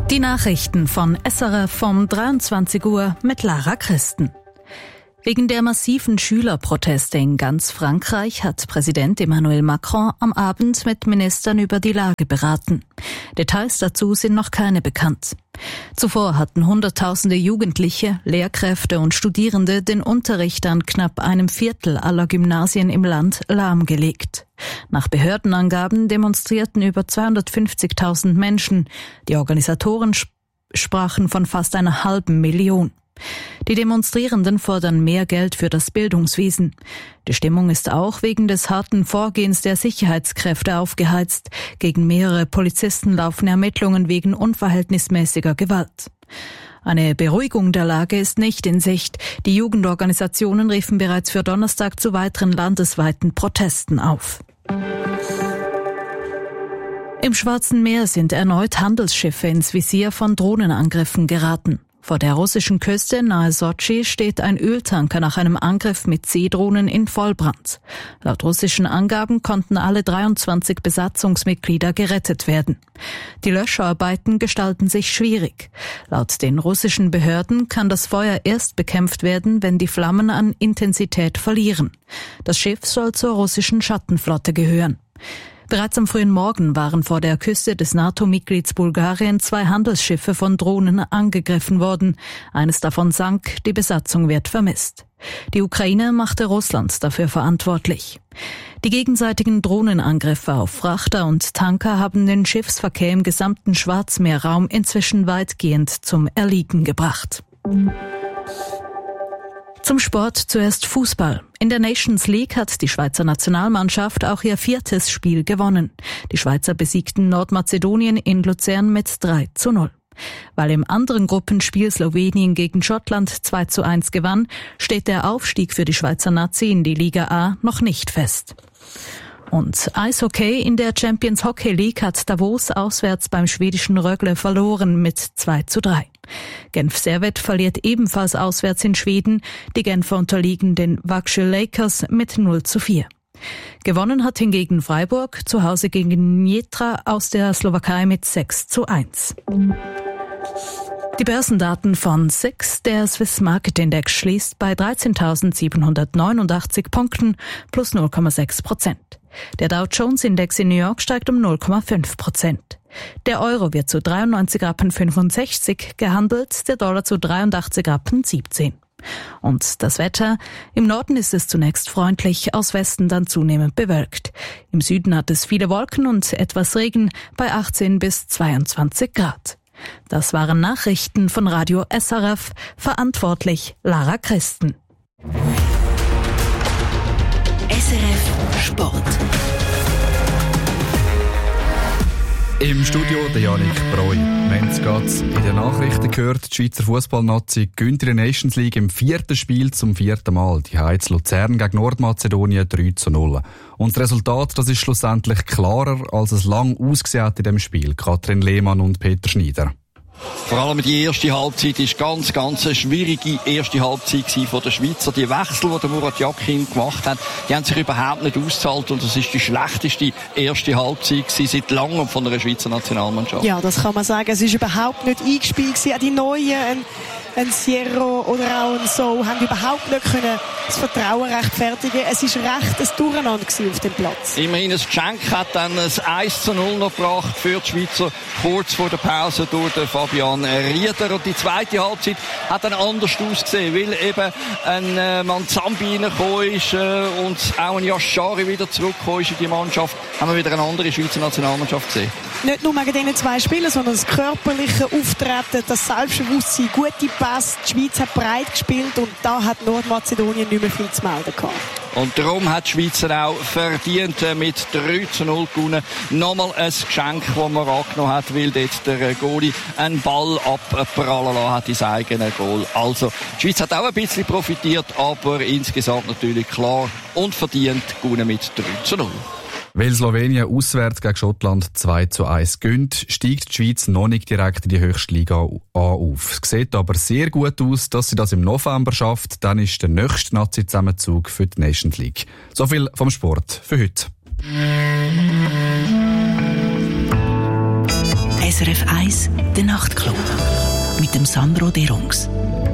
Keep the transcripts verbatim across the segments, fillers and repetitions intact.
Die Nachrichten von S R F um dreiundzwanzig Uhr mit Lara Christen. Wegen der massiven Schülerproteste in ganz Frankreich hat Präsident Emmanuel Macron am Abend mit Ministern über die Lage beraten. Details dazu sind noch keine bekannt. Zuvor hatten Hunderttausende Jugendliche, Lehrkräfte und Studierende den Unterricht an knapp einem Viertel aller Gymnasien im Land lahmgelegt. Nach Behördenangaben demonstrierten über zweihundertfünfzigtausend Menschen. Die Organisatoren sp- sprachen von fast einer halben Million. Die Demonstrierenden fordern mehr Geld für das Bildungswesen. Die Stimmung ist auch wegen des harten Vorgehens der Sicherheitskräfte aufgeheizt. Gegen mehrere Polizisten laufen Ermittlungen wegen unverhältnismäßiger Gewalt. Eine Beruhigung der Lage ist nicht in Sicht. Die Jugendorganisationen riefen bereits für Donnerstag zu weiteren landesweiten Protesten auf. Im Schwarzen Meer sind erneut Handelsschiffe ins Visier von Drohnenangriffen geraten. Vor der russischen Küste nahe Sotschi steht ein Öltanker nach einem Angriff mit Seedrohnen in Vollbrand. Laut russischen Angaben konnten alle dreiundzwanzig Besatzungsmitglieder gerettet werden. Die Löscharbeiten gestalten sich schwierig. Laut den russischen Behörden kann das Feuer erst bekämpft werden, wenn die Flammen an Intensität verlieren. Das Schiff soll zur russischen Schattenflotte gehören. Bereits am frühen Morgen waren vor der Küste des NATO-Mitglieds Bulgarien zwei Handelsschiffe von Drohnen angegriffen worden. Eines davon sank, die Besatzung wird vermisst. Die Ukraine machte Russland dafür verantwortlich. Die gegenseitigen Drohnenangriffe auf Frachter und Tanker haben den Schiffsverkehr im gesamten Schwarzmeerraum inzwischen weitgehend zum Erliegen gebracht. Zum Sport zuerst Fußball. In der Nations League hat die Schweizer Nationalmannschaft auch ihr viertes Spiel gewonnen. Die Schweizer besiegten Nordmazedonien in Luzern mit drei zu null. Weil im anderen Gruppenspiel Slowenien gegen Schottland zwei zu eins gewann, steht der Aufstieg für die Schweizer Nazi in die Liga A noch nicht fest. Und Eishockey: in der Champions Hockey League hat Davos auswärts beim schwedischen Rögle verloren mit zwei zu drei. Genf Servette verliert ebenfalls auswärts in Schweden. Die Genfer unterliegen den Växjö Lakers mit null zu vier. Gewonnen hat hingegen Freiburg zu Hause gegen Nitra aus der Slowakei mit sechs zu eins. Die Börsendaten von S I X. Der Swiss Market Index schließt bei dreizehntausendsiebenhundertneunundachtzig Punkten plus null Komma sechs Prozent. Der Dow Jones Index in New York steigt um null Komma fünf Prozent. Der Euro wird zu dreiundneunzig Rappen fünfundsechzig gehandelt, der Dollar zu dreiundachtzig Rappen siebzehn. Und das Wetter: im Norden ist es zunächst freundlich, aus Westen dann zunehmend bewölkt. Im Süden hat es viele Wolken und etwas Regen bei achtzehn bis zweiundzwanzig Grad. Das waren Nachrichten von Radio S R F, verantwortlich Lara Christen. S R F Sport. Im Studio der Yannick Breu. Wir haben es gerade in den Nachrichten gehört, die Schweizer Fußballnazi gewinnt in der Nations League im vierten Spiel zum vierten Mal. Die Heiz Luzern gegen Nordmazedonien drei zu null. Und das Resultat, das ist schlussendlich klarer, als es lang ausgesehen hat in dem Spiel. Katrin Lehmann und Peter Schneider. Vor allem die erste Halbzeit ist ganz, ganz eine schwierige erste Halbzeit von der Schweizer. Die Wechsel, die der Murat Yakin gemacht hat, die haben sich überhaupt nicht ausgezahlt und das ist die schlechteste erste Halbzeit seit langem von einer Schweizer Nationalmannschaft. Ja, das kann man sagen. Es ist überhaupt nicht eingespielt gewesen. Auch die Neuen, ein, ein Sierro oder auch ein So, haben überhaupt nicht können das Vertrauen rechtfertigen. Es ist recht ein Durcheinander gewesen auf dem Platz. Immerhin ein Geschenk hat dann ein eins zu null noch gebracht für die Schweizer, kurz vor der Pause durch den Fabian Rieder. Und die zweite Halbzeit hat dann anders ausgesehen, weil eben ein äh, Manzambi reingekommen ist äh, und auch ein Yashari wieder zurückgekommen ist in die Mannschaft, haben wir wieder eine andere Schweizer Nationalmannschaft gesehen. Nicht nur wegen diesen zwei Spielen, sondern das körperliche Auftreten, das Selbstbewusstsein, gute Pässe. Die Schweiz hat breit gespielt und da hat Nordmazedonien nicht mehr viel zu melden gehabt. Und darum hat die Schweizer auch verdient mit drei zu null gewonnen. Nochmal ein Geschenk, das man angenommen hat, weil dort der Goalie einen Ball abprallen lassen hat ins eigene Goal. Also, die Schweiz hat auch ein bisschen profitiert, aber insgesamt natürlich klar und verdient gewonnen mit drei zu null. Weil Slowenien auswärts gegen Schottland zwei zu eins gönnt, steigt die Schweiz noch nicht direkt in die höchste Liga auf. Es sieht aber sehr gut aus, dass sie das im November schafft. Dann ist der nächste Nazi-Zusammenzug für die Nations League. So viel vom Sport für heute. S R F eins, der Nachtclub. Mit dem Sandro Derungs.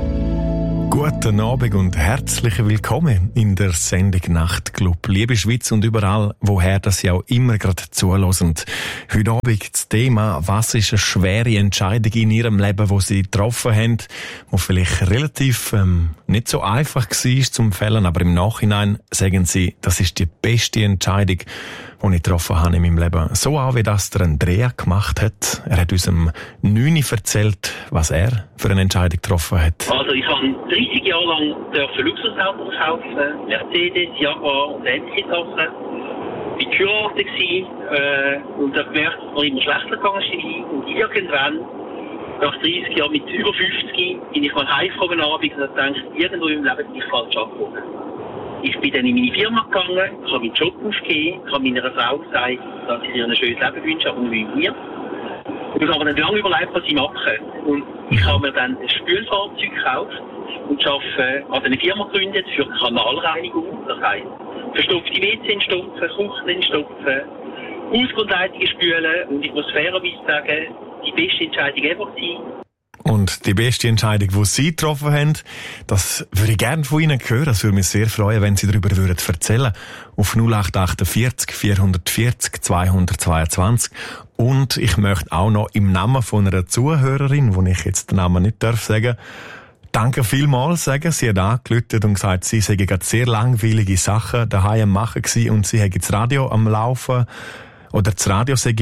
Guten Abend und herzlich willkommen in der Sendung Nachtclub. Liebe Schweiz und überall, woher das Sie auch immer gerade zuhören. Heute Abend das Thema, was ist eine schwere Entscheidung in Ihrem Leben, die Sie getroffen haben, die vielleicht relativ ähm, nicht so einfach war zum Fällen, aber im Nachhinein sagen Sie, das ist die beste Entscheidung, die ich getroffen habe in meinem Leben. So auch, wie das der Andrea gemacht hat. Er hat uns am neun erzählt, was er für eine Entscheidung getroffen hat. Also ich habe dreißig Jahre lang dürfen Luxusautos kaufen, Mercedes, Jaguar und ähnliche Sachen. Ich war geheiratet äh, und habe gemerkt, dass es mir immer schlechter gegangen ist. Und irgendwann, nach dreißig Jahren mit über fünfzig, bin ich mal heimgekommen am Abend und habe gedacht, irgendwo im Leben bin ich falsch abgekommen. Ich bin dann in meine Firma gegangen, ich habe meinen Job aufgegeben, ich habe meiner Frau gesagt, dass ich ihr ein schönes Leben wünsche, aber nicht mit mir. Und ich habe dann lange überlegt, was ich mache. Und ich habe mir dann ein Spülfahrzeug gekauft und arbeite an einer Firma gegründet für Kanalreinigung. Das heisst, verstopfte W C entstopfen, Kuchen entstopfen, Hausgrundleitungen spülen. Und ich muss fairerweise sagen, die beste Entscheidung ever war. Und die beste Entscheidung, die Sie getroffen haben, das würde ich gerne von Ihnen hören. Es würde mich sehr freuen, wenn Sie darüber würden erzählen. Auf null acht achtundvierzig vierhundertvierzig zweihundertzweiundzwanzig. Und ich möchte auch noch im Namen von einer Zuhörerin, wo ich jetzt den Namen nicht darf sagen, danke vielmals sagen. Sie hat angerufen und gesagt, sie sei gerade sehr langweilige Sachen daheim am machen gewesen und sie hat das Radio am Laufen oder das Radio sei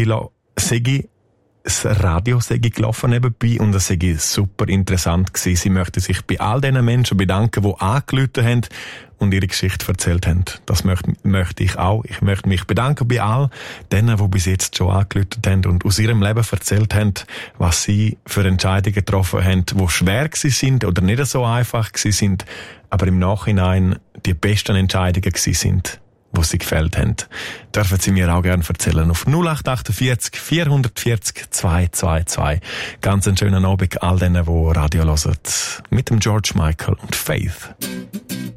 das Radio sei gelaufen nebenbei und es sei super interessant gewesen. Sie möchte sich bei all diesen Menschen bedanken, die angerufen haben und ihre Geschichte erzählt haben. Das möchte, möchte ich auch. Ich möchte mich bedanken bei all denen, die bis jetzt schon angerufen haben und aus ihrem Leben erzählt haben, was sie für Entscheidungen getroffen haben, die schwer gewesen sind oder nicht so einfach gewesen sind, aber im Nachhinein die besten Entscheidungen gewesen sind, wo sie gefällt haben. Dürfen Sie mir auch gerne erzählen auf null acht achtundvierzig vierhundertvierzig zweihundertzweiundzwanzig. Ganz einen schönen Abend all denen, die Radio hören. Mit dem George Michael und Faith.